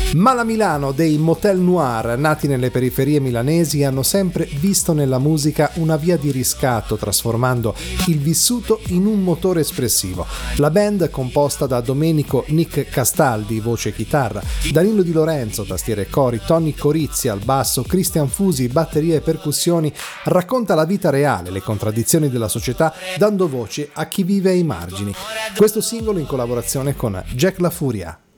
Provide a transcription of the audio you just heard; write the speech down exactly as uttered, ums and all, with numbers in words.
Mala Milano dei Motel Noir, nati nelle periferie milanesi, hanno sempre visto nella musica una via di riscatto, trasformando il vissuto in un motore espressivo. La band, composta da Domenico Nick Castaldi, voce e chitarra, Danilo Di Lorenzo, tastiere e cori, Tony Corizzi al basso, Christian Fusi, batterie e percussioni, racconta la vita reale, le contraddizioni della società, dando voce a chi vive ai margini. Questo singolo in collaborazione con Jack La Furia.